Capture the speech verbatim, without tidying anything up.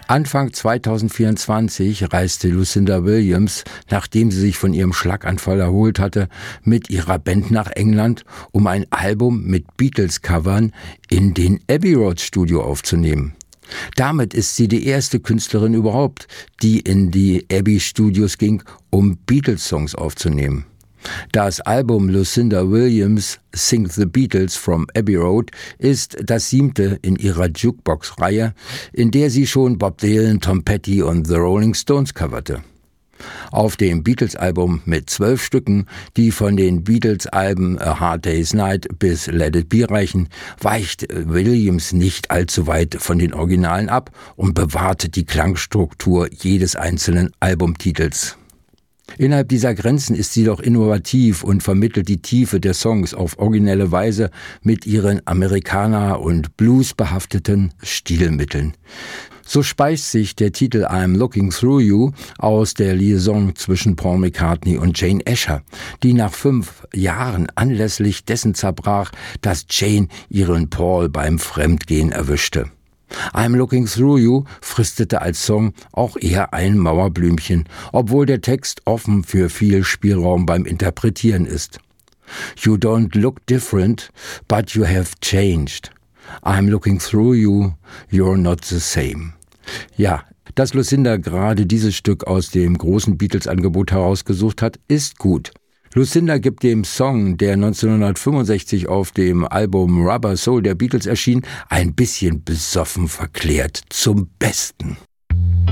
Anfang zweitausendvierundzwanzig reiste Lucinda Williams, nachdem sie sich von ihrem Schlaganfall erholt hatte, mit ihrer Band nach England, um ein Album mit Beatles-Covern in den Abbey Road Studio aufzunehmen. Damit ist sie die erste Künstlerin überhaupt, die in die Abbey Studios ging, um Beatles-Songs aufzunehmen. Das Album Lucinda Williams Sing the Beatles from Abbey Road ist das siebte in ihrer Jukebox-Reihe, in der sie schon Bob Dylan, Tom Petty und The Rolling Stones coverte. Auf dem Beatles-Album mit zwölf Stücken, die von den Beatles-Alben A Hard Day's Night bis Let It Be reichen, weicht Williams nicht allzu weit von den Originalen ab und bewahrte die Klangstruktur jedes einzelnen Albumtitels. Innerhalb dieser Grenzen ist sie doch innovativ und vermittelt die Tiefe der Songs auf originelle Weise mit ihren Amerikaner- und Blues-behafteten Stilmitteln. So speist sich der Titel I'm Looking Through You aus der Liaison zwischen Paul McCartney und Jane Asher, die nach fünf Jahren anlässlich dessen zerbrach, dass Jane ihren Paul beim Fremdgehen erwischte. I'm Looking Through You fristete als Song auch eher ein Mauerblümchen, obwohl der Text offen für viel Spielraum beim Interpretieren ist. You don't look different, but you have changed. I'm looking through you, you're not the same. Ja, dass Lucinda gerade dieses Stück aus dem großen Beatles-Angebot herausgesucht hat, ist gut. Lucinda gibt dem Song, der neunzehnhundertfünfundsechzig auf dem Album Rubber Soul der Beatles erschien, ein bisschen besoffen verklärt zum Besten.